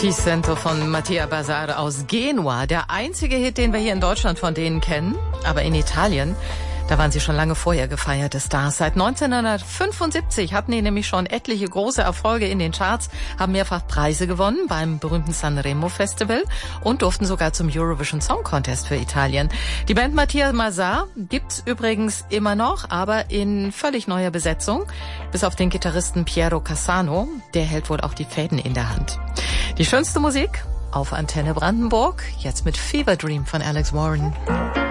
Ticento von Mattia Bazar aus Genua. Der einzige Hit, den wir hier in Deutschland von denen kennen. Aber in Italien, da waren sie schon lange vorher gefeierte Stars. Seit 1975 hatten die nämlich schon etliche große Erfolge in den Charts, haben mehrfach Preise gewonnen beim berühmten Sanremo Festival und durften sogar zum Eurovision Song Contest für Italien. Die Band Mattia Bazar gibt's übrigens immer noch, aber in völlig neuer Besetzung. Bis auf den Gitarristen Piero Cassano, der hält wohl auch die Fäden in der Hand. Die schönste Musik auf Antenne Brandenburg, jetzt mit Fever Dream von Alex Warren.